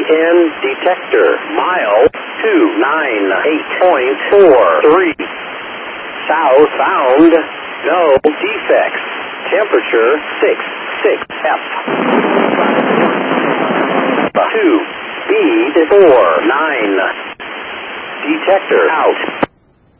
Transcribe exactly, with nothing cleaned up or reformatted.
ten detector. Mile two nine eight point four three. Southbound, no defects. Temperature six six F. two, speed four nine. Detector out.